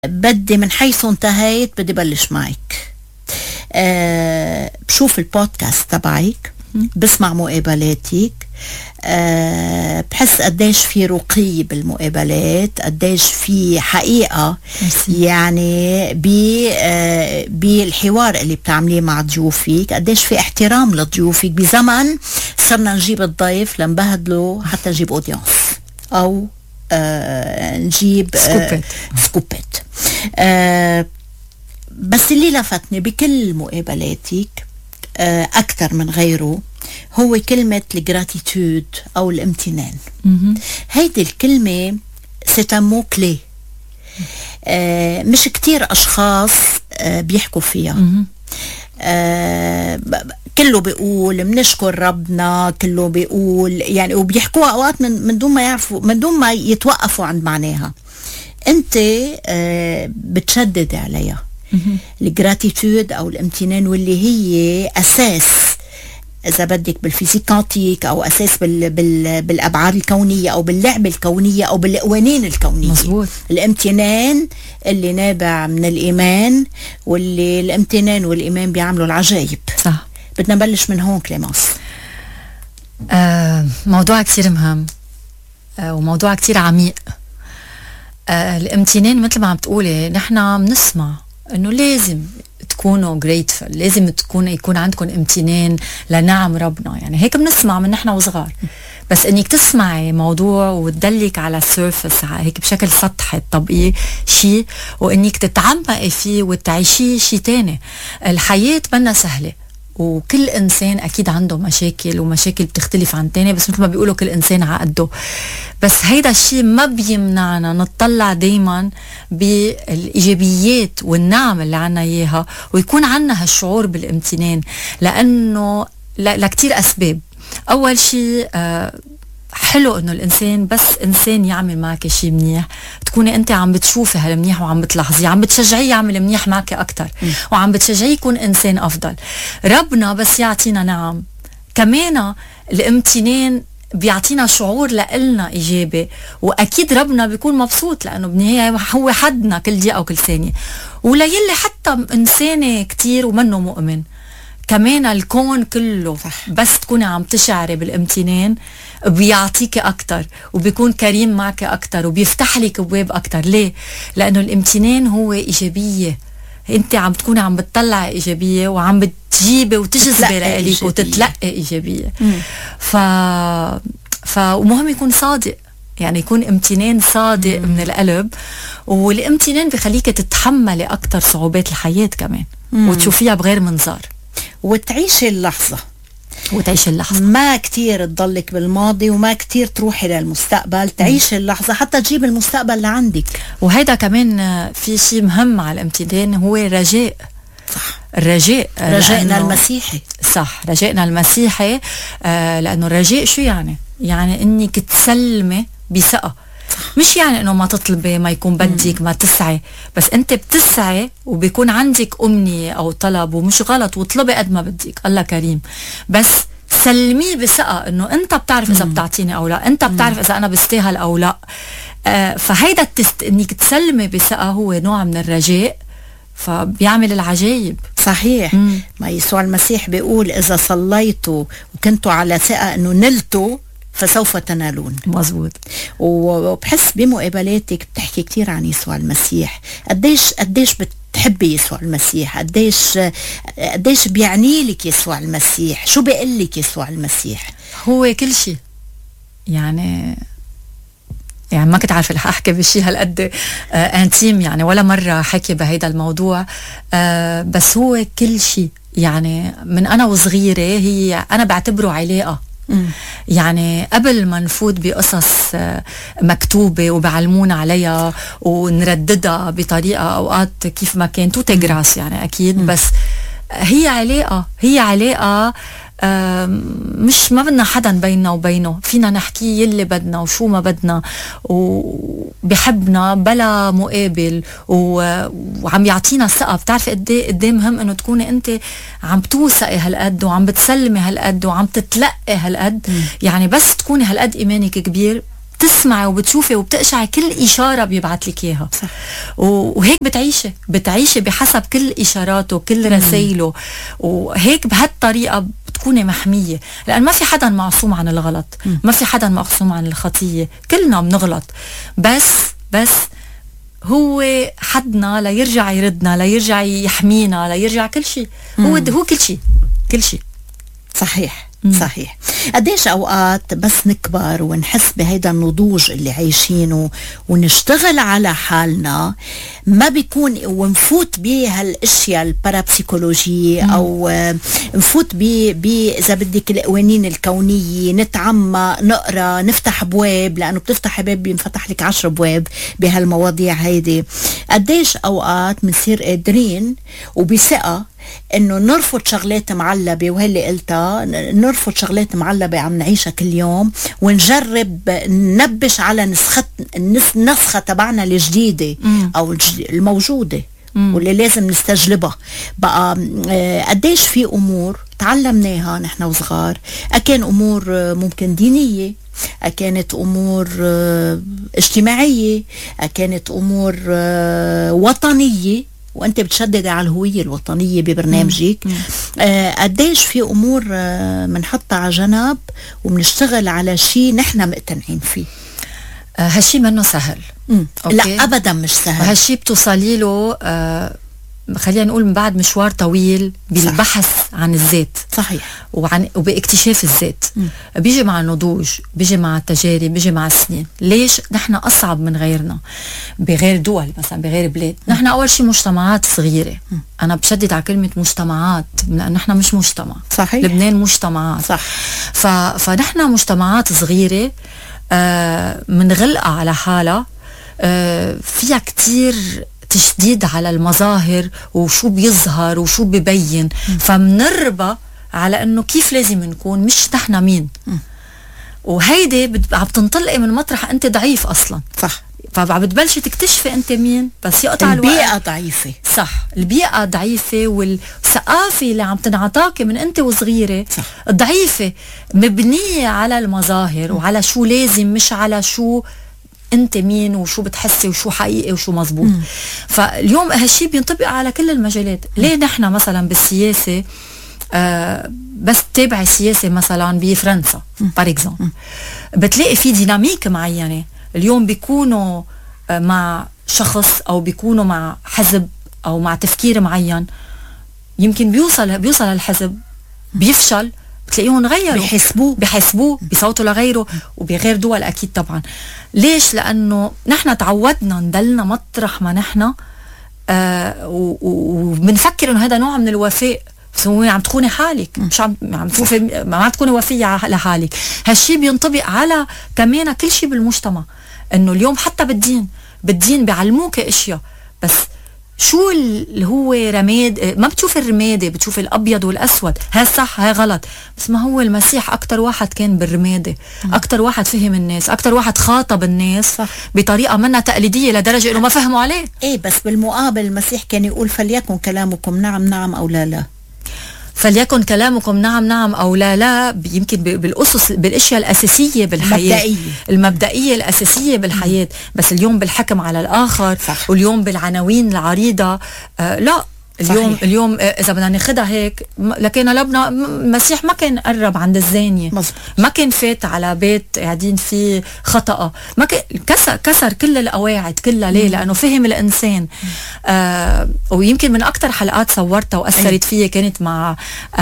بدي من حيث انتهيت بدي بلش معك. بشوف البودكاست تبعك، بسمع مقابلاتك، بحس قديش في رقي بالمقابلات، قديش في حقيقة يعني بالحوار اللي بتعمليه مع ضيوفك، قديش في احترام لضيوفك. بزمن صرنا نجيب الضيف لنبهدله حتى نجيب اودينس او نجيب سكوبات. بس اللي لفتني بكل مقابلاتك أكثر من غيره هو كلمة الجراتيتود أو الامتنان. هيدي الكلمة c'est un mot clé. مش كتير أشخاص بيحكوا فيها. كله بيقول منشكر ربنا، كله بيقول يعني، وبيحكوها أوقات من دون ما يعرفوا، من دون ما يتوقفوا عند معناها. أنت بتشدد عليها الجراتيتود أو الامتنان، واللي هي أساس إذا بدك بالفيزيك كانتيك، أو أساس بالأبعاد الكونية، أو باللعبة الكونية، أو بالقوانين الكونية. مزبوط. الامتنان اللي نابع من الإيمان، واللي الامتنان والإيمان بيعملوا العجائب. صح. بدنا نبلش من هون كليماس. موضوع كتير مهم، وموضوع كتير عميق. الامتنان مثل ما عم تقولي، نحنا بنسمع انه لازم تكونوا grateful، لازم يكون عندكم امتنان لنعم ربنا، يعني هيك بنسمع من نحنا وصغار. بس انك تسمعي موضوع وتدلك على السيرفس هيك بشكل سطحي تطبقيه شيء، وانك تتعمقي فيه وتعيشيه شيء تاني. الحياة منا سهلة، وكل إنسان أكيد عنده مشاكل، ومشاكل بتختلف عن تاني، بس مثل ما بيقولوا كل إنسان عقده. بس هيدا الشيء ما بيمنعنا نطلع دايما بالإيجابيات والنعم اللي عنا إياها، ويكون عنا هالشعور بالامتنان، لأنه لكتير أسباب. أول شيء حلو انه الانسان، بس انسان يعمل معك شيء منيح، تكوني انت عم بتشوفي هالمنيح وعم بتلاحظيه، عم بتشجعيه يعمل منيح معك اكتر، وعم بتشجعيه يكون انسان افضل. ربنا بس يعطينا نعم، كمان الامتنان بيعطينا شعور لإلنا إيجابي، وأكيد ربنا بيكون مبسوط، لأنه بالنهاية هو حدنا كل دقيقة وكل ثانية. وليلي حتى إنسان كتير ومنه مؤمن، كمان الكون كله بس تكوني عم تشعري بالامتنان بيعطيك أكتر، وبيكون كريم معك أكتر، وبيفتح لك أبواب أكتر. ليه؟ لأنه الامتنان هو إيجابية، أنت عم تكوني عم بتطلع إيجابية، وعم بتجيبي وتجذبي لإليك وتتلقي إيجابية. ومهم يكون صادق، يعني يكون امتنان صادق من القلب. والامتنان بخليك تتحملي أكتر صعوبات الحياة كمان، وتشوفيها بغير منظار، وتعيشي اللحظة. ما كتير تضلك بالماضي، وما كتير تروحي للمستقبل. تعيشي اللحظة حتى تجيب المستقبل لعندك. وهيدا كمان في شيء مهم على الامتنان، هو الرجاء. صح. رجائنا المسيحي. صح، رجائنا المسيحي. لأنه الرجاء شو يعني؟ يعني انك تسلمي بثقة. مش يعني انه ما تطلبي، ما يكون بدك، ما تسعي، بس انت بتسعي وبيكون عندك امنية او طلب، ومش غلط، وطلبي قد ما بدك، الله كريم، بس سلميه بثقة انه انت بتعرف اذا بتعطيني او لا، انت بتعرف اذا انا بستاهل او لا. فهيدا انك تسلمي بثقة هو نوع من الرجاء، فبيعمل العجائب. صحيح. ما يسوع المسيح بيقول اذا صليتوا وكنتوا على ثقة انه نلتوا فسوف تنالون. مظبوط. وبحس بمقابلاتك بتحكي كتير عن يسوع المسيح، قديش بتحبي يسوع المسيح، قديش بيعني لك يسوع المسيح، شو بيقول لك يسوع المسيح؟ هو كل شيء، يعني ما كنت عارفة رح أحكي بشي هالقد انتيم، يعني ولا مرة حكي بهيدا الموضوع. بس هو كل شيء، يعني من أنا وصغيرة هي أنا بعتبره علاقة. يعني قبل ما نفوت بقصص مكتوبة وبعلمونا عليها ونرددها بطريقة أوقات كيف ما كان توتي جراس، يعني أكيد. بس هي علاقة مش ما بدنا حدا بيننا وبينه، فينا نحكي يلي بدنا وشو ما بدنا، وبحبنا بلا مقابل، وعم يعطينا ثقة. بتعرفي قد ايه مهم انه تكوني انت عم توثقي هالقد، وعم بتسلمي هالقد، وعم تتلقي هالقد. يعني بس تكوني هالقد ايمانك كبير، وبتسمعي وبتشوفي وبتقشعي كل إشارة بيبعت لك إياها. وهيك بتعيشي بحسب كل إشاراته كل رسائله، وهيك بهالطريقة بتكوني محمية، لأن ما في حدا معصوم عن الغلط، ما في حدا معصوم عن الخطية، كلنا بنغلط، بس هو حدنا ليرجع يردنا، ليرجع يحمينا، ليرجع كل شيء. هو كل شيء. صحيح. صحيح. قديش أوقات بس نكبر ونحس بهيدا النضوج اللي عايشينه ونشتغل على حالنا، ما بيكون ونفوت بهالاشياء البارابسيكولوجية أو نفوت إذا بدك القوانين الكونية، نتعمق نقرأ نفتح أبواب، لأنه بتفتح باب بينفتح لك 10 أبواب بهالمواضيع هيدي. قديش أوقات منصير قادرين وبثقة انه نرفض شغلات معلبة، وهاللي قلتها نرفض شغلات معلبة عم نعيشها كل يوم، ونجرب ننبش على النسخة تبعنا الجديدة او الموجودة واللي لازم نستجلبها. بقى قديش في امور تعلمناها نحن وصغار، أكان امور ممكن دينية، كانت أمور اجتماعية، كانت أمور وطنية، وانت بتشدد على الهوية الوطنية ببرنامجك. قديش في امور منحطها على جنب وبنشتغل على شيء نحن مقتنعين فيه. هالشي منه سهل. لا ابدا مش سهل. هالشي بتوصلي له خلينا نقول من بعد مشوار طويل بالبحث عن الذات. صحيح. وباكتشاف الذات. بيجي مع النضوج، بيجي مع التجارب، بيجي مع السنين. ليش نحن أصعب من غيرنا بغير دول، مثلا بغير بلاد؟ نحن أول شيء مجتمعات صغيرة. أنا بشدد على كلمة مجتمعات، لأن نحن مش مجتمع. صحيح. لبنان مجتمعات. صح. فنحن مجتمعات صغيرة منغلقة على حالها، فيها كتير تشديد على المظاهر وشو بيظهر وشو بيبين، فمنربى على انه كيف لازم نكون، مش نحن مين. وهيدي عم تنطلقي من مطرح انت ضعيف اصلا. صح. فبتبلشي تكتشفي انت مين، بس يقطع الوقت. البيئة ضعيفة. صح، البيئة ضعيفة، والثقافة اللي عم تنعطاكي من انت وصغيرة ضعيفة، مبنية على المظاهر وعلى شو لازم، مش على شو انت مين وشو بتحسي وشو حقيقي وشو مزبوط. فاليوم هالشي بينطبق على كل المجالات. ليه نحن مثلا بالسياسة بس تتابعي السياسة مثلا بفرنسا بار اكزامبل، بتلاقي في ديناميك معينة. اليوم بيكونوا مع شخص او بيكونوا مع حزب او مع تفكير معين، يمكن بيوصل الحزب بيفشل، بتلاقيهم غيروا، بيحسبوه بيصوتوا لغيره. وبغير دول اكيد طبعا. ليش؟ لانه نحن تعودنا نضلنا مطرح ما نحن، وبنفكر انه هذا نوع من الوفاء. بس هو عم تخوني حالك، مش ما تكوني وفية لحالك. هالشي بينطبق على كمان كل شيء بالمجتمع. انه اليوم حتى بالدين بيعلموك اشياء، بس شو اللي هو رماد، ما بتشوف الرمادة، بتشوف الأبيض والأسود، هاي صح هاي غلط. بس ما هو المسيح أكتر واحد كان بالرمادة، أكتر واحد فهم الناس، أكتر واحد خاطب الناس صح. بطريقة منها تقليدية لدرجة إنه ما فهموا عليه. إيه بس بالمقابل المسيح كان يقول فليكن كلامكم نعم نعم أو لا لا. فليكن كلامكم نعم نعم أو لا لا، يمكن بالأسس بالأشياء الأساسية بالحياة، المبدئية الأساسية بالحياة. بس اليوم بالحكم على الآخر صح. واليوم بالعناوين العريضة لا. اليوم اذا بدنا ناخذها هيك، لكن لبنا المسيح ما كان قرب عند الزانيه، ما كان فات على بيت قاعدين فيه خطأ، ما كان كسر كل القواعد كلها. ليه؟ لانه فهم الانسان. ويمكن من اكثر حلقات صورتها واثرت فيي كانت مع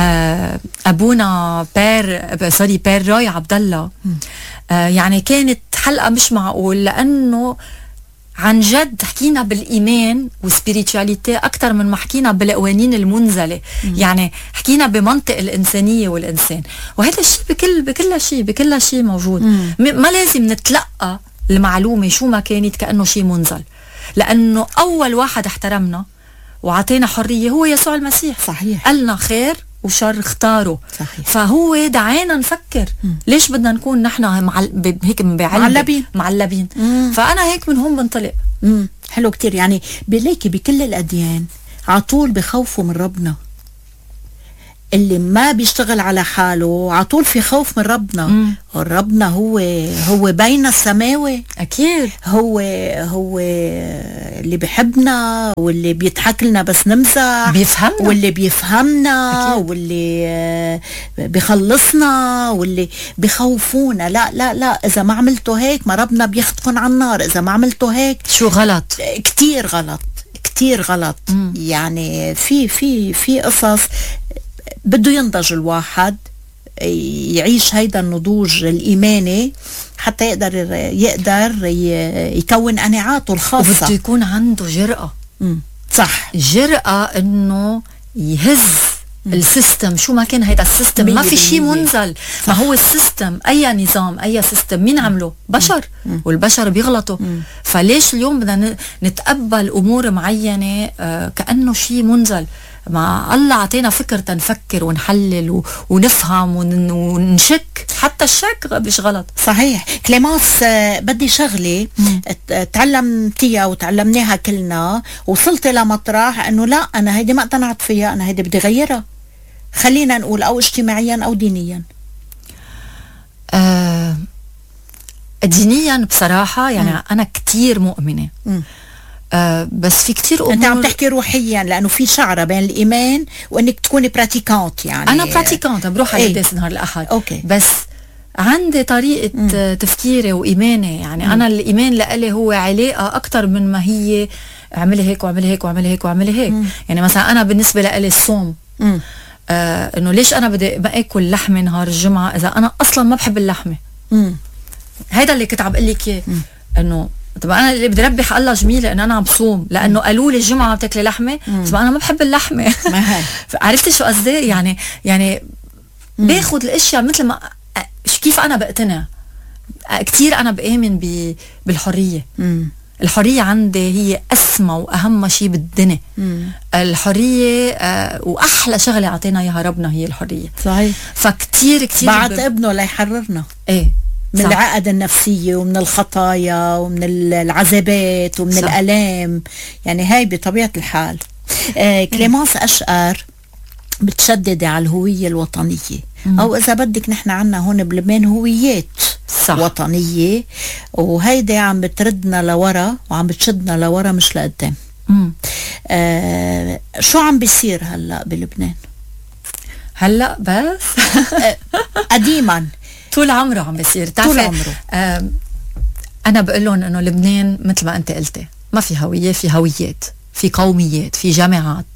ابونا بير راي عبد الله. يعني كانت حلقه مش معقول، لانه عن جد حكينا بالإيمان والسبيريتواليتي أكتر من ما حكينا بالقوانين المنزلة. يعني حكينا بمنطق الإنسانية والإنسان، وهذا الشيء بكل شيء موجود. ما لازم نتلقى المعلومة شو ما كانت كأنه شيء منزل، لأنه أول واحد احترمنا وعطينا حرية هو يسوع المسيح. صحيح. قالنا خير وشر اختاره. صحيح. فهو دعينا نفكر ليش بدنا نكون نحن هيك معلبين. فأنا هيك من هون بنطلق. حلو كتير. يعني بلاقي بكل الأديان عطول بخوفوا من ربنا. اللي ما بيشتغل على حاله على طول في خوف من ربنا. ربنا هو بين السماوي، اكيد هو اللي بيحبنا واللي بيضحك لنا بس نمزح، بيفهمنا واللي بيفهمنا أكيد. واللي بيخلصنا واللي بيخوفونا. لا لا لا، اذا ما عملتوا هيك ما ربنا بياخدكم على النار، اذا ما عملتوا هيك شو غلط، كتير غلط كتير غلط. يعني في قصص بده ينضج الواحد يعيش هيدا النضوج الإيماني حتى يقدر يكون قناعاته الخاصة. وبده يكون عنده جرأة. صح، جرأة انه يهز السيستم، شو ما كان هيدا السيستم. ما في شيء منزل. ما هو السيستم، اي نظام اي سيستم مين عمله؟ بشر. والبشر بيغلطوا. فليش اليوم بدنا نتقبل امور معينة كأنه شيء منزل؟ ما الله عطينا فكر تنفكر ونحلل ونفهم ونشك. حتى الشك مش غلط. صحيح. كليماس، بدي شغلة تعلمتيها وتعلمناها كلنا، وصلت لمطرح انه لا، انا هيدي ما اقتنعت فيها، انا هيدي بدي غيرها. خلينا نقول او اجتماعيا او دينيا. دينيا بصراحة يعني أنا كتير مؤمنة. بس في كتير أمور. أنت عم تحكي روحيا، لأنه في شعرة بين الإيمان وإنك تكوني براتيكانت. يعني أنا براتيكانت، بروح على القداس نهار الأحد. أوكي. بس عندي طريقة تفكيري وإيماني. يعني أنا الإيمان لإلي هو علاقة أكتر من ما هي اعملي هيك واعملي هيك واعملي هيك واعملي هيك. يعني مثلا أنا بالنسبة لإلي الصوم، إنه ليش أنا بدي بأكل لحمة نهار الجمعة إذا أنا أصلا ما بحب اللحمة؟ هيدا اللي كنت عم بقول لك إياه. إنه طب انا اللي بدي ربح الله جميله ان انا عم بصوم، لانه قالوا لي الجمعه بتاكلي لحمه، بس انا ما بحب اللحمه. عرفتي شو قصدي؟ يعني باخذ الاشياء مثل ما كيف انا بقتنع. كثير انا بآمن بالحريه. الحريه عندي هي اسمى واهم شيء بالدنيا. الحريه واحلى شغله اعطينا اياها ربنا هي الحريه. صحيح. فكتير بعت ابنه ليحررنا. ايه، من العقد النفسية ومن الخطايا ومن العذابات ومن الألام. يعني هاي بطبيعة الحال. كليماس أشقر بتشدد على الهوية الوطنية. أو إذا بدك نحن عنا هون بلبنان هويات صح. وطنية، وهيدي عم بتردنا لورا وعم بتشدنا لورا مش لقدام. شو عم بيصير هلأ بلبنان؟ هلأ بس قديما طول عمره عم بيصير. طول عمره. أنا بقول لهم إنه لبنان مثل ما أنت قلتي ما في هوية، في هويات، في قوميات، في جامعات،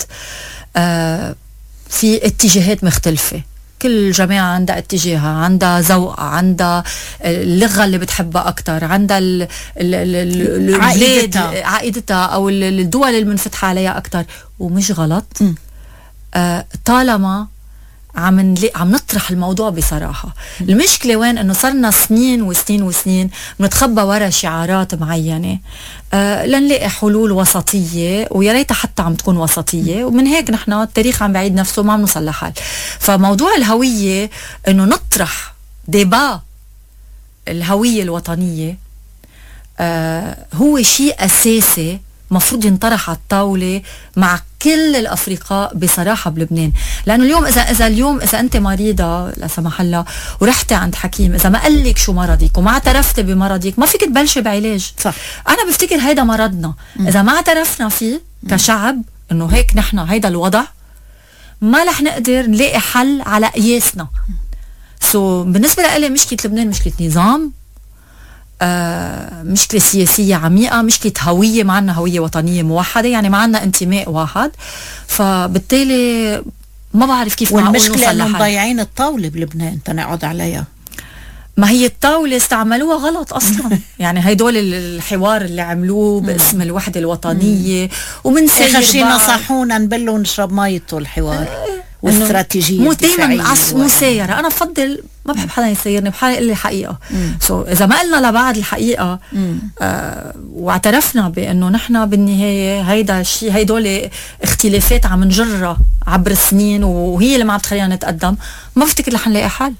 في اتجاهات مختلفة. كل جامعة عندها اتجاهها، عندها ذوقها، عندها اللغة اللي بتحبها أكتر، عندها البلاد عائدتها أو الدول المنفتحة عليها أكتر. ومش غلط طالما عم نطرح الموضوع بصراحة. المشكلة وين؟ انه صرنا سنين وسنين وسنين بنتخبى ورا شعارات معينة لنلاقي حلول وسطية، ويا ريتها حتى عم تكون وسطية، ومن هيك نحن التاريخ عم بعيد نفسه ما عم نوصل لحل. فموضوع الهوية انه نطرح ديبا الهوية الوطنية هو شيء اساسي مفروض ينطرح على الطاولة مع كل الأفرقاء بصراحة بلبنان. لأنه اليوم إذا أنت مريضة لا سمح الله ورحتي عند حكيم، إذا ما قالك شو مرضك وما اعترفتي بمرضك ما فيك تبلشي بعلاج. صح. أنا بفتكر هيدا مرضنا. إذا ما اعترفنا فيه كشعب إنه هيك نحن هيدا الوضع، ما رح نقدر نلاقي حل على قياسنا. بالنسبة لي مشكلة لبنان مشكلة نظام، مشكلة سياسية عميقة، مشكلة هوية، ما عنا هوية وطنية موحدة، يعني ما عنا انتماء واحد. فبالتالي ما بعرف كيف معقول نوصل لحل. والمشكلة انه مضيعين الطاولة بلبنان تنقعد عليها. ما هي الطاولة استعملوها غلط أصلا. يعني هيدول الحوار اللي عملوه باسم الوحدة الوطنية ومنسير آخر شي نصحونا نبلو نشرب ميته الحوار واستراتيجية مو دايما مسايرة. أنا بفضل ما بحب حدا يسيرني، بحالي يقول لي الحقيقة. إذا ما قلنا لبعض الحقيقة واعترفنا بأنه نحن بالنهاية هيدا الشيء، هيدول اختلافات عم نجرها عبر السنين وهي اللي ما عم تخلينا نتقدم، ما بفتكر رح نلاقي حل.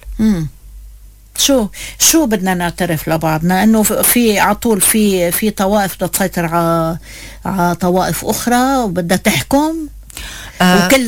شو بدنا نعترف لبعضنا؟ انه في عطول في طوائف بدها تسيطر على طوائف اخرى وبدها تحكم. وكل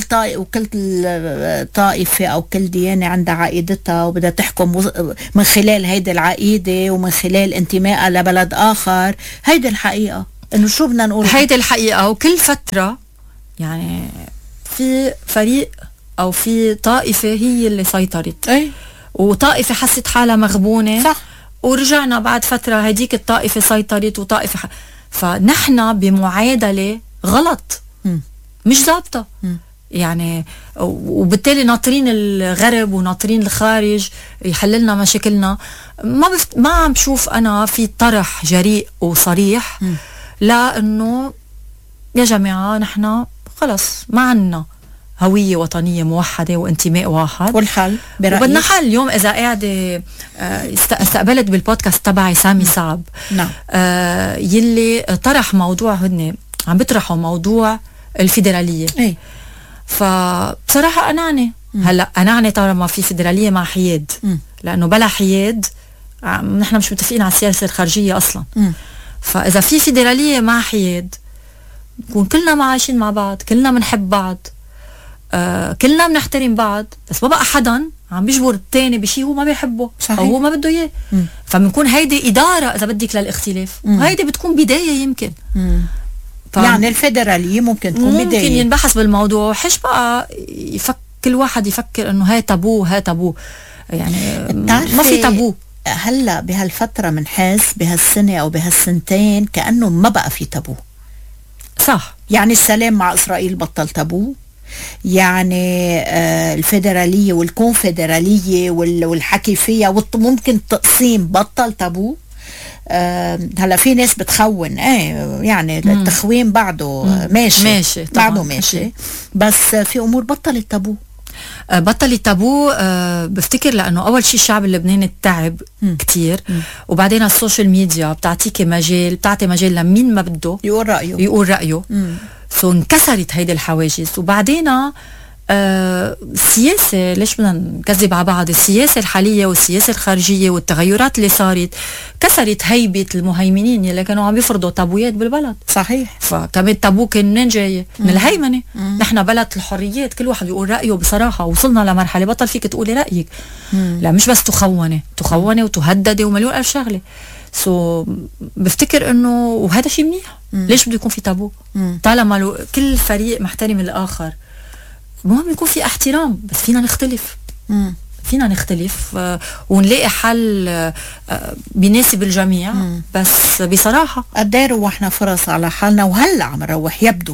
طائفة أو كل ديانة عندها عقيدتها وبدها تحكم من خلال هيدي العقيدة ومن خلال انتمائها لبلد آخر. هيدي الحقيقة، إنه شو بدنا نقول، هيدي الحقيقة. وكل فترة يعني في فريق أو في طائفة هي اللي سيطرت، وطائفة حست حالها مغبونة، صح، ورجعنا بعد فترة هديك الطائفة سيطرت وطائفة فنحن بمعادلة غلط، مش ضابطة يعني. وبالتالي ناطرين الغرب وناطرين الخارج يحللنا مشاكلنا. ما عم بشوف أنا في طرح جريء وصريح لأنه يا جماعة نحن خلص ما عنا هوية وطنية موحدة وانتماء واحد، والحل برأيك وبدنا حل. اليوم إذا قاعدة استقبلت بالبودكاست تبعي سامي صعب، نعم، يلي طرح موضوع، هن عم بيطرحوا موضوع الفيدرالية. فبصراحة أناني هلا أناني طالما في فيدرالية مع حياد، لأنه بلا حياد نحن مش متفقين على السياسة الخارجية أصلا. فإذا في فيدرالية مع حياد نكون كلنا عايشين مع بعض، كلنا بنحب بعض، كلنا بنحترم بعض، بس ما بقى حدا عم بيجبر الثاني بشيء هو ما بيحبه، صحيح، أو هو ما بده إياه. فبنكون هيدي إدارة إذا بدك للاختلاف، وهيدي بتكون بداية يمكن. يعني الفيدرالية ممكن تكون بداية، ممكن ينبحث بالموضوع. حش بقى كل واحد يفكر إنه هاي تابو هاي تابو، يعني ما في تابو. هلا بهالفترة منحس بهالسنة أو بهالسنتين كأنه ما بقى في تابو. صح، يعني السلام مع إسرائيل بطل تابو، يعني الفيدرالية والكونفدرالية والحكي فيها وممكن التقسيم بطل تابو. هلا في ناس بتخون، يعني التخوين بعده ماشي بعده ماشي، بس في أمور بطلت تابو. بطل التابو. بفتكر لأنه أول شيء الشعب اللبناني تعب كتير، وبعدين السوشيال ميديا بتعطي مجال لمين ما بده يقول رأيه. سو انكسرت هيدي الحواجز. وبعدين السياسة، ليش بدنا نكذب على بعض، السياسة الحالية والسياسة الخارجية والتغيرات اللي صارت كسرت هيبة المهيمنين اللي كانوا عم يفرضوا تابويات بالبلد. صحيح. فكمان التابو كان منين جاي؟ من الهيمنة. نحن بلد الحريات، كل واحد يقول رأيه بصراحة. وصلنا لمرحلة بطل فيك تقولي رأيك، لا مش بس تخوني وتهددي ومليون ألف شغلة. بفتكر انه وهذا شيء منيح. ليش بده يكون في تابو؟ طالما كل فريق محترم الآخر، المهم يكون في احترام. بس فينا نختلف ونلاقي حل بيناسب الجميع. بس بصراحة قد ايه روحنا فرص على حالنا، وهلا عم نروح يبدو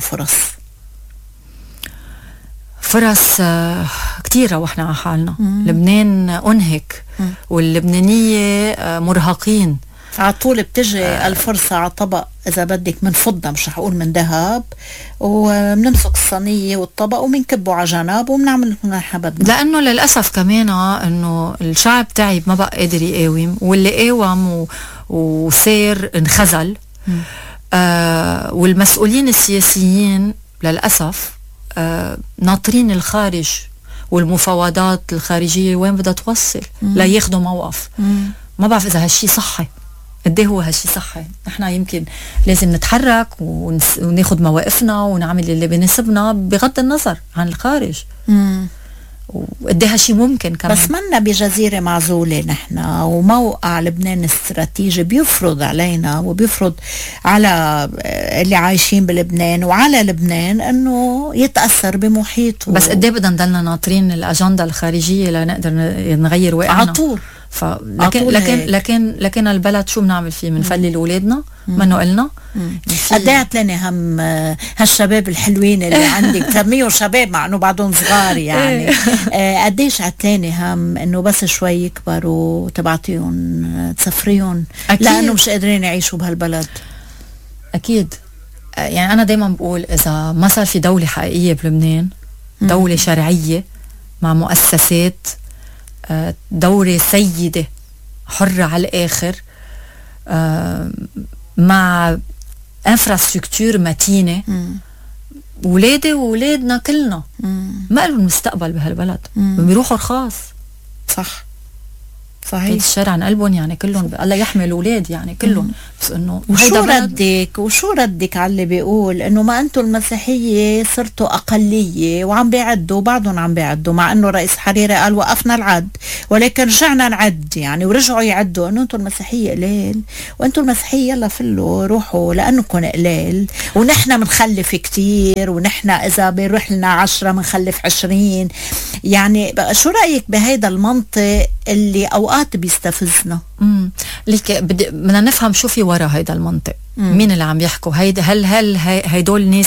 فرص كتير روحنا على حالنا. لبنان أنهك، واللبنانية مرهقين. على طول بتجي الفرصة على طبق إذا بدك من فضة، مش رح أقول من ذهب، وبنمسك الصينية والطبق وبنكبه على جنب وبنعمل نحن بدنا. لأنه للأسف كمان إنه الشعب تعب، ما بقى قادر يقاوم، واللي قاوم وسير انخزل. والمسؤولين السياسيين للأسف ناطرين الخارج والمفاوضات الخارجية وين بدها توصل لا ياخدوا موقف. ما بعرف إذا هالشي صحي، قد ايه هو هالشي صحي. نحن يمكن لازم نتحرك وناخد مواقفنا ونعمل اللي بيناسبنا بغض النظر عن الخارج. وقد ايه هالشي ممكن كمان. بس منا بجزيرة معزولة نحن، وموقع لبنان استراتيجي بيفرض علينا وبيفرض على اللي عايشين بلبنان وعلى لبنان انه يتأثر بمحيطه. بس قد ايه بدنا نضلنا ناطرين الأجندة الخارجية لنقدر نغير واقعنا على طول. لكن البلد شو بنعمل فيه؟ بنفلل اولادنا منو قلنا. قد ايه عتلاني هم هالشباب الحلوين اللي عندك، تسميهم شباب مع انه بعدهم صغار يعني. قديش عتلاني هم انه بس شوي يكبروا تبعتيهم تسفريهم، لانه مش قادرين يعيشوا بهالبلد. اكيد. يعني انا دايما بقول اذا ما صار في دولة حقيقية بلبنان، دولة شرعية مع مؤسسات، دورة سيدة حرة على الآخر، مع انفراستركتور متينة، ولادي وولادنا كلنا ما لهم مستقبل بهالبلد، بيروحوا رخاص. صح. صحيح. الشر عن قلبهم يعني كلهم الله يحمي الاولاد يعني كلهم. بس انه وشو ردك على اللي بيقول انه ما انتم المسيحيه صرتوا اقليه وعم بيعدوا بعضهم عم بيعدوا، مع انه رئيس حريري قال وقفنا العد ولكن رجعنا نعد يعني ورجعوا يعدوا انه انتم المسيحيه قليل وانتم المسيحيه يلا فلوا روحوا لانكم قليل ونحن بنخلف كتير ونحن اذا بيروح لنا 10 بنخلف 20. يعني شو رايك بهيدا المنطق اللي اوقات بيستفزنا؟ ليك بدنا نفهم شو في ورا هيدا المنطق. مين اللي عم يحكوا هل هيدول ناس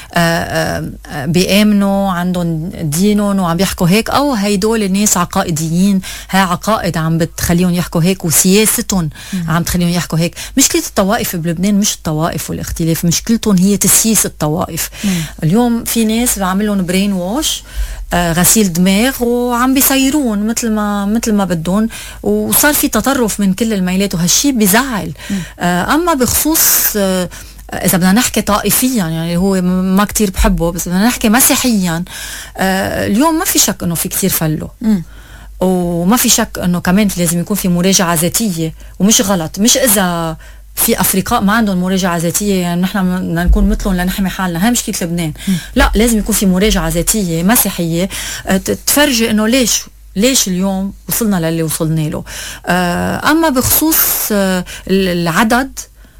بيآمنوا عندهم دينهم وعم يحكوا هيك، او هيدول الناس عقائديين هاي عقائد عم بتخليهم يحكوا هيك وسياستهم عم تخليهم يحكوا هيك. مشكلة الطوائف بلبنان مش الطوائف والاختلاف، مشكلتهم هي تسييس الطوائف. اليوم في ناس بعملهم برين ووش، غسيل دماغ، وعم بيسيرون مثل ما بدهم، وصار في تطرف من كل الميلات وهالشي بيزعل. اما بخصوص إذا بدنا نحكي طائفيا يعني هو ما كتير بحبه، بس بدنا نحكي مسيحيا، اليوم ما في شك إنه في كتير فلو، وما في شك إنه كمان لازم يكون في مراجعة ذاتية، ومش غلط. مش إذا في أفريقاء ما عندهم مراجعة ذاتية يعني نحن بدنا نكون مثلهم لنحمي حالنا، هاي مشكلة لبنان. لا، لازم يكون في مراجعة ذاتية مسيحية تفرجي إنه ليش اليوم وصلنا للي وصلنا له. أما بخصوص العدد،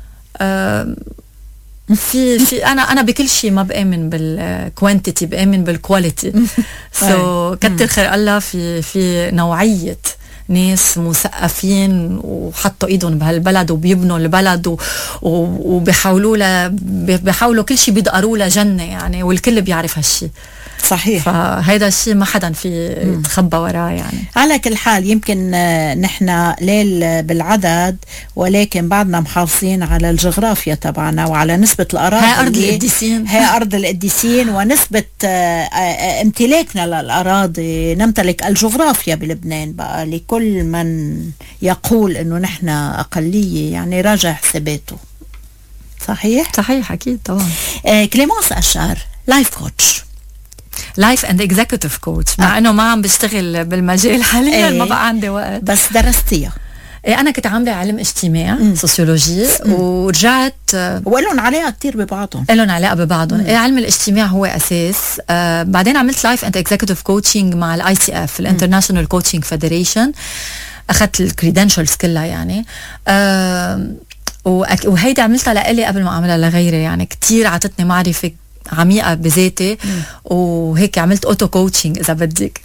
في انا بكل شيء ما بآمن بالكوانتيتي، بآمن بالكواليتي. كتر خير الله في نوعية ناس مثقفين وحطوا ايدهم بهالبلد وبيبنوا البلد وبيحاولوا كل شيء بيدقروا له جنة يعني، والكل بيعرف هالشي. صحيح. فهيدا الشيء ما حدا في يتخبى وراه يعني. على كل حال يمكن نحن ليل بالعدد، ولكن بعدنا محافظين على الجغرافيا تبعنا وعلى نسبة الأراضي. هي أرض القديسين، هي أرض القديسين، ونسبة امتلاكنا للأراضي. نمتلك الجغرافيا بلبنان. بقى لكل من يقول إنه نحن أقلية يعني راجع حساباته. صحيح؟ صحيح أكيد طبعا. كليمونس أشار لايف كوتش، لايف اند اكزيكتيف كوتش، مع انه ما عم بشتغل بالمجال حاليا. ما بقى عندي وقت. بس درستيها؟ انا كنت عامله علم اجتماع، سوسيولوجي، ورجعت. ولهم علاقه كتير ببعضهم. لهم علاقه ببعضهم. علم الاجتماع هو اساس. بعدين عملت لايف اند اكزيكتيف كوتشنج مع الاي سي اف، الانترناشونال كوتشنج فيدريشن. اخذت الكريدنشلز كلها يعني. وهيدي عملتها لإلي قبل ما اعملها لغيري يعني. كتير عطتني معرفه عميقة بذاتي، وهيك عملت اوتو كوتشنج اذا بدك.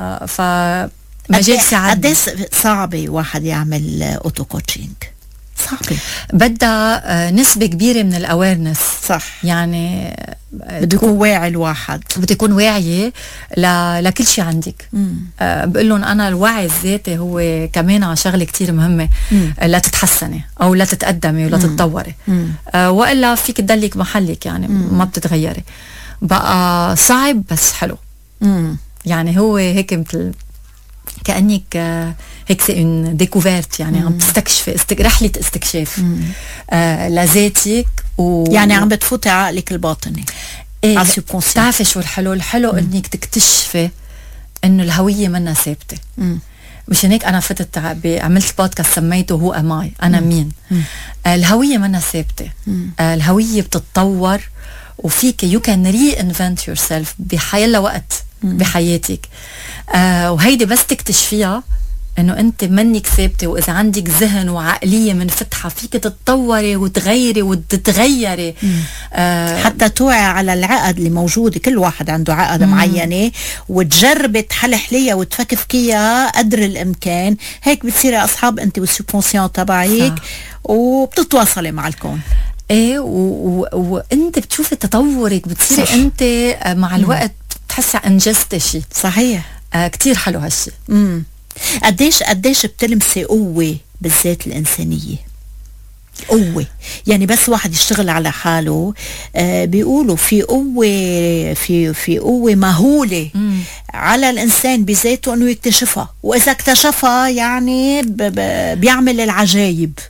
مجال سعادة. قديش صعبة واحد يعمل اوتو كوتشنج؟ صعبة، بدها نسبة كبيرة من الاويرنس. صح، يعني بده يكون واعي الواحد، بده يكون واعية لكل شيء عندك. بقول لهم انا الوعي الذاتي هو كمان شغله كتير مهمه لا تتحسني او لا تتقدمي ولا تتطوري. والا فيك تضلك محلك يعني ما بتتغيري. بقى صعب بس حلو. يعني هو هيك مثل كأنك هيك سي ديكوفيرت يعني. عم تستكشفي رحلة استكشاف لذاتك يعني عم بتفوتي عقلك الباطني. بتعرفي شو الحلو انك تكتشفي انه الهوية منا ثابتة. مشان هيك انا فتت عملت بودكاست سميته هو اماي، انا مين. الهوية منا ثابتة. الهوية بتتطور، وفيك you can reinvent yourself بحيلا وقت بحياتك. وهيدي بس تكتشفيها انه انت منك ثابته، واذا عندك ذهن وعقليه منفتحه فيك تتطوري وتغيري وتتغيري. حتى توعي على العقد اللي موجود. كل واحد عنده عقد معينه، وتجربي تحلحليها وتفكفكيها قدر الامكان. هيك بتصيري اصحاب انت والسبكونسيون تبعك، وبتتواصلي مع الكون. ايه وانت بتشوفي تطورك، بتصيري انت مع الوقت بتحسي انجزتي شيء. صحيح. كتير حلو هالشيء. قديش بتلمسي قوة بالذات الإنسانية؟ قوة يعني بس واحد يشتغل على حاله. بيقولوا في قوة، في قوة مهولة على الإنسان بذاته إنه يكتشفها، وإذا اكتشفها يعني بيعمل العجايب.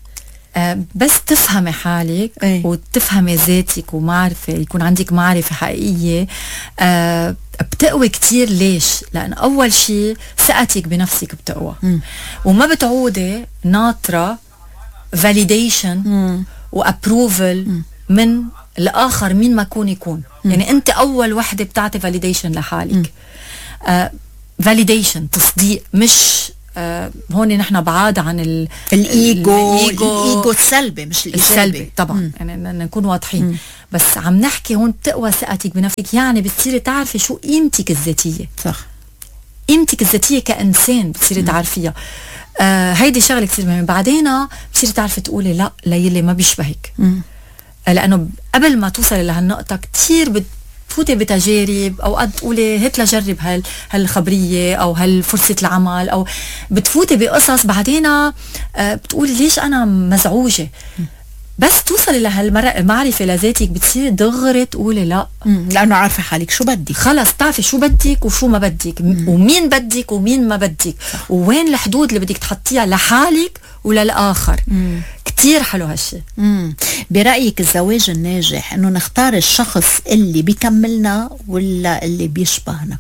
بس تفهمي حالك وتفهمي ذاتك ومعرفة، يكون عندك معرفة حقيقية، بتقوي كتير. ليش؟ لأن أول شيء ثقتك بنفسك بتقوى، وما بتعودي ناطرة validation وapproval من الآخر مين ما يكون. يعني أنت أول وحدة بتعطي validation لحالك. validation تصديق، مش هون نحن بعاد عن الإيجو السلبي، مش السلبي طبعا. يعني نكون واضحين. بس عم نحكي هون بتقوى ثقتك بنفسك، يعني بتصيري تعرفي شو قيمتك الذاتية. صح، قيمتك الذاتية كإنسان بتصيري تعرفيها. هيدي شغلة كتير مهمة. بعدين بتصيري تعرفي تقولي لا ليلي ما بيشبهك. لأنه قبل ما توصلي لهالنقطة كتير بتفوتي بتجارب، أوقات تقولي هات لجرب هالخبرية أو هالفرصة العمل، أو بتفوتي بقصص بعدين بتقولي ليش أنا مزعوجة. بس توصلي لهالمعرفة لذاتك بتصير دغري تقولي لا، لأنه عارفة حالك شو بدك. خلص تعرفي شو بدك وشو ما بدك، ومين بدك ومين ما بدك، ووين الحدود اللي بدك تحطيها لحالك وللآخر. كتير حلو هالشي. برأيك الزواج الناجح انه نختار الشخص اللي بيكملنا ولا اللي بيشبهنا؟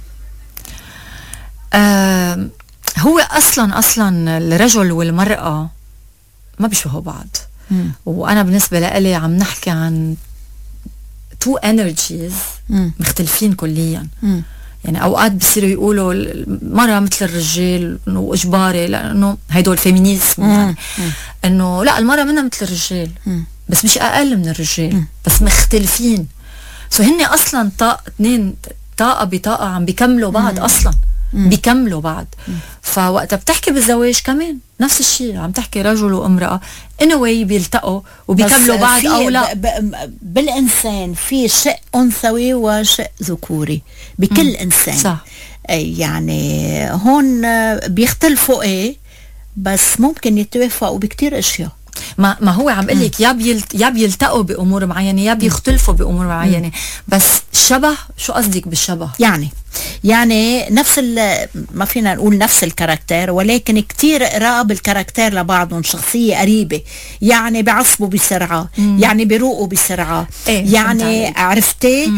هو اصلا الرجل والمرأة ما بيشبهوا بعض. وانا بالنسبة لي عم نحكي عن two energies مختلفين كليا. يعني اوقات بصيروا يقولوا المرأة مثل الرجال انه اجباري، لانه هيدول فيمينيزم، يعني انه لا المرأة منها مثل الرجال بس مش اقل من الرجال، بس مختلفين. هن اصلا اثنين طاقة بطاقة عم بيكملوا بعض، اصلا بيكملوا بعض. فوقتها بتحكي بالزواج كمان نفس الشيء، عم تحكي رجل وامرأة anyway بيلتقوا وبيكملوا بعض او لا. بالانسان في شق انثوي وشق ذكوري بكل انسان. صح. يعني هون بيختلفوا بس ممكن يتوافقوا بكتير اشياء. ما هو عم قلك يا بيلتقوا بأمور معينة يا بيختلفوا بأمور معينة. بس شبه، شو قصدك بالشبه؟ يعني نفس ما فينا نقول نفس الكاركتير، ولكن كتير قراب الكاركتير لبعضهم، شخصية قريبة، يعني بعصبوا بسرعة، يعني بيروقوا بسرعة. يعني عرفتي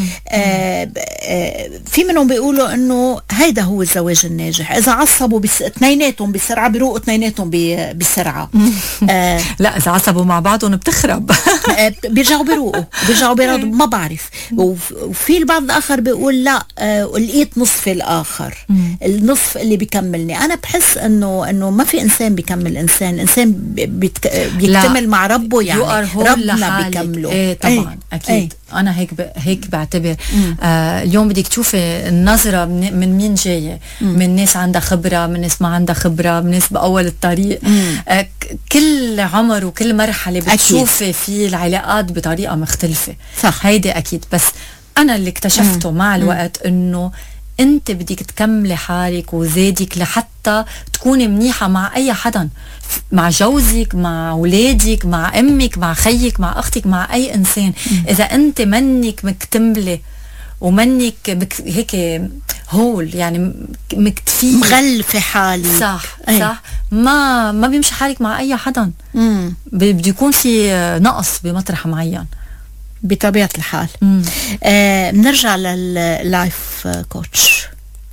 في منهم بيقولوا انه هيدا هو الزواج الناجح، اذا عصبوا اثنيناتهم بسرعة بيروقوا اثنيناتهم بسرعة. لا اذا عصبوا مع بعضهم بتخرب. بيرجعوا بيروقوا ما بعرف. وفي البعض الاخر بيقول لا، لقيت نصف الاخر، النصف اللي بيكملني. انا بحس انه ما في انسان بيكمل انسان بيكتمل مع ربه، يعني ربنا بيكمله. طبعا اكيد. انا هيك بعتبر. اليوم بدك تشوفي النظرة من مين جاية، من ناس عندها خبرة، من ناس ما عندها خبرة، من ناس بأول الطريق. كل عمر وكل مرحلة بتشوفي في العلاقات بطريقة مختلفة. صح. هيدي اكيد. بس انا اللي اكتشفته مع الوقت انه انت بدك تكملي حالك وزادك لحتى تكوني منيحة مع اي حدا، مع جوزك، مع اولادك، مع امك، مع خيك، مع اختك، مع اي انسان. اذا انت منك مكتملة ومنك هيك هول، يعني مكتفية مغلفة حالي. صح. صح. ما بيمشي حالك مع اي حدا. بده يكون في نقص بمطرح معين بطبيعة الحال. بنرجع لللايف كوتش.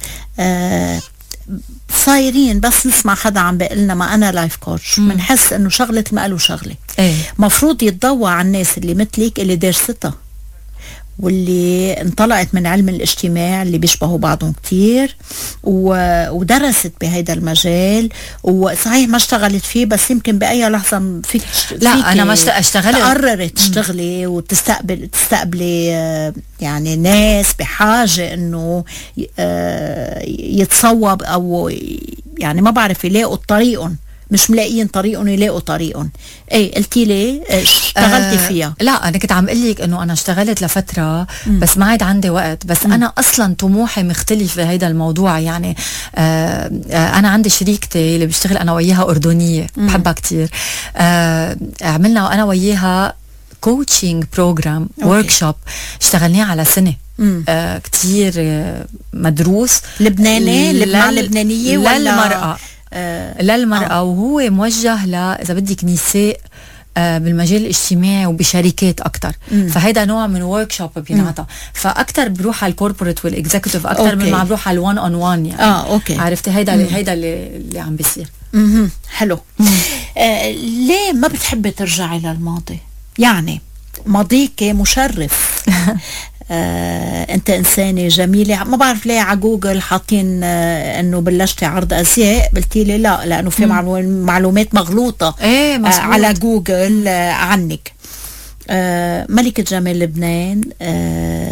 صايرين بس نسمع حدا عم بيقلنا ما أنا لايف كوتش، بنحس إنه شغلة ما قالوا شغلة. مفروض يتضوى على الناس اللي مثلك، اللي درستها واللي انطلقت من علم الاجتماع، اللي بيشبهوا بعضهم كتير، ودرست بهيدا المجال، وصحيح ما اشتغلت فيه، بس يمكن بأي لحظة فيك لا أنا ما اشتغلت، تقررت تشتغلي تستقبلي يعني ناس بحاجة انه يتصوب، او يعني ما بعرف يلاقوا طريقهم، مش ملاقيين طريقهم يلاقوا طريقهم. قلتي لي اشتغلتي فيها؟ لا انا كنت عم قلك انه انا اشتغلت لفتره بس ما عاد عندي وقت. بس انا اصلا طموحي مختلف في هيدا الموضوع. يعني انا عندي شريكتي اللي بشتغل انا وياها اردنيه، بحبها كتير. عملنا انا وياها كوتشنج بروجرام وركشوب، اشتغلناه على سنه. كتير مدروس. لبنانية ولا للمرأة؟ للمرأة. وهو موجه إذا بدك نساء بالمجال الاجتماعي وبشركات اكتر. فهيدا نوع من ورك شوب بينعطى، فاكتر بروح على الكوربوريت والاكزيكتيف اكتر من ما بروح على الوان اون وان يعني. اوكي، عرفتي هيدا اللي عم بيصير. حلو. ليه ما بتحبي ترجعي للماضي؟ يعني ماضيك مشرف. انت انسانه جميله. ما بعرف ليه على جوجل حاطين انه بلشتي عرض ازياء، قلتي لي لا لانه في معلومات مغلوطه على جوجل عنك. ملكة جمال لبنان